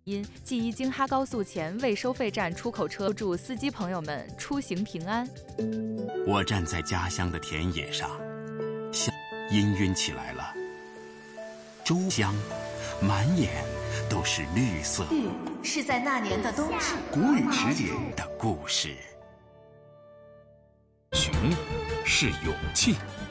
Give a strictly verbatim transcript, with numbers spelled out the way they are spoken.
因记忆京哈高速前未收费站出口车，祝司机朋友们出行平安。 我站在家乡的田野上，香氤氲起来了，周香满眼都是绿色。 雨是在那年的冬至， 谷雨时节的故事。 雄是勇气。